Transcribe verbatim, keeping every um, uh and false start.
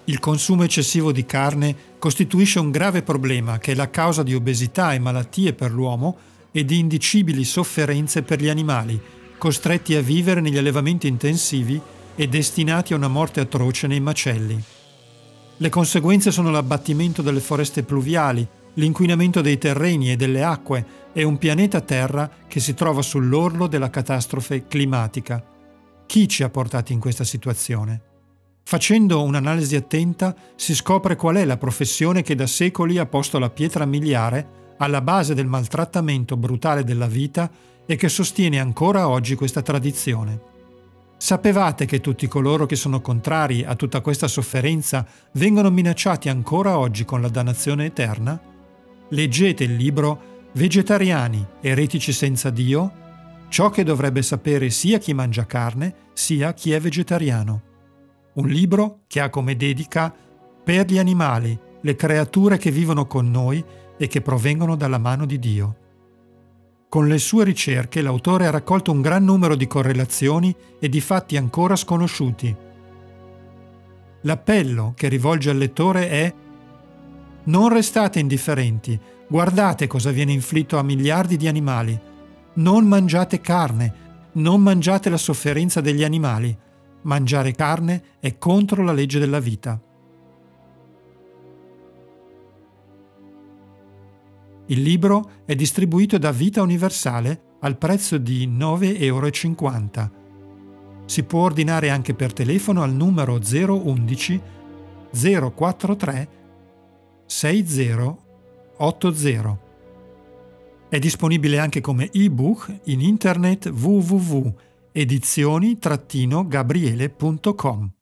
Il consumo eccessivo di carne costituisce un grave problema che è la causa di obesità e malattie per l'uomo e di indicibili sofferenze per gli animali, costretti a vivere negli allevamenti intensivi e destinati a una morte atroce nei macelli. Le conseguenze sono l'abbattimento delle foreste pluviali, l'inquinamento dei terreni e delle acque e un pianeta Terra che si trova sull'orlo della catastrofe climatica. Chi ci ha portati in questa situazione? Facendo un'analisi attenta si scopre qual è la professione che da secoli ha posto la pietra miliare alla base del maltrattamento brutale della vita e che sostiene ancora oggi questa tradizione. Sapevate che tutti coloro che sono contrari a tutta questa sofferenza vengono minacciati ancora oggi con la dannazione eterna? Leggete il libro Vegetariani, eretici senza Dio, ciò che dovrebbe sapere sia chi mangia carne sia chi è vegetariano. Un libro che ha come dedica per gli animali, le creature che vivono con noi e che provengono dalla mano di Dio. Con le sue ricerche l'autore ha raccolto un gran numero di correlazioni e di fatti ancora sconosciuti. L'appello che rivolge al lettore è: non restate indifferenti, guardate cosa viene inflitto a miliardi di animali. Non mangiate carne, non mangiate la sofferenza degli animali. Mangiare carne è contro la legge della vita. Il libro è distribuito da Vita Universale al prezzo di nove e cinquanta euro. Si può ordinare anche per telefono al numero zero undici zero quarantatré sessanta ottanta. È disponibile anche come ebook in internet w w w punto edizioni gabriele punto com.